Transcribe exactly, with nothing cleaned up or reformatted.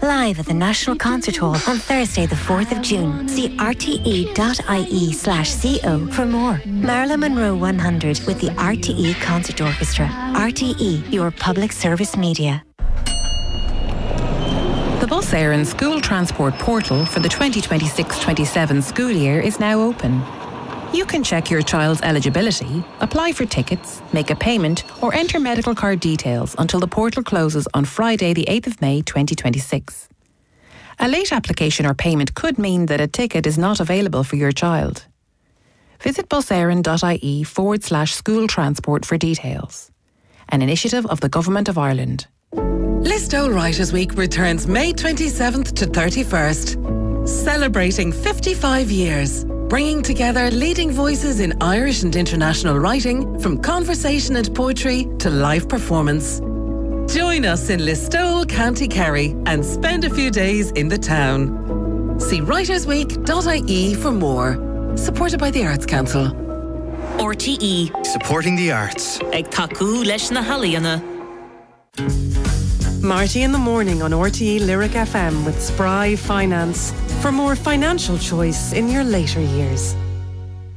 live at the National Concert Hall on Thursday the fourth of June. See rte.ie slash co for more. Marilyn Monroe one hundred with the R T E Concert Orchestra. R T E, your public service media. The Bus Éireann School Transport Portal for the twenty twenty-six twenty-seven school year is now open. You can check your child's eligibility, apply for tickets, make a payment or enter medical card details until the portal closes on Friday the eighth of May twenty twenty-six. A late application or payment could mean that a ticket is not available for your child. Visit buséireann.ie forward slash school transport for details. An initiative of the Government of Ireland. Listowel Writers' Week returns May twenty-seventh to thirty-first, celebrating fifty-five years, bringing together leading voices in Irish and international writing, from conversation and poetry to live performance. Join us in Listowel, County Kerry, and spend a few days in the town. See writers week dot I E for more. Supported by the Arts Council. R T E. Supporting the arts. Ag taku leis na halaíonna. Marty in the morning on R T E Lyric F M with Spry Finance for more financial choice in your later years.